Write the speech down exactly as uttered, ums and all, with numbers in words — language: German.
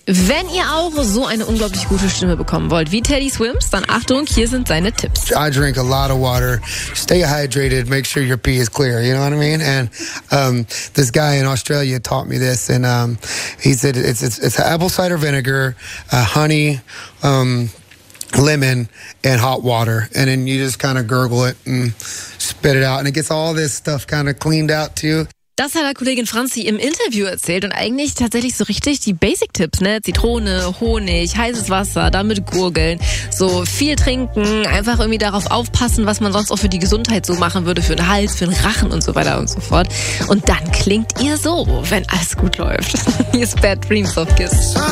Wenn ihr auch so eine unglaublich gute Stimme bekommen wollt wie Teddy Swims, dann Achtung, hier sind seine Tipps. I drink a lot of water. Stay hydrated. Make sure your pee is clear. You know what I mean? And um, this guy in Australia taught me this, and um, he said it's it's, it's apple cider vinegar, uh, honey, um, lemon, and hot water, and then you just kind of gurgle it and spit it out, and it gets all this stuff kind of cleaned out too. Das hat der Kollegin Franzi im Interview erzählt und eigentlich tatsächlich so richtig die Basic-Tipps, ne? Zitrone, Honig, heißes Wasser, damit gurgeln, so viel trinken, einfach irgendwie darauf aufpassen, was man sonst auch für die Gesundheit so machen würde, für den Hals, für den Rachen und so weiter und so fort. Und dann klingt ihr so, wenn alles gut läuft. Hier ist Bad Dreams of Kiss.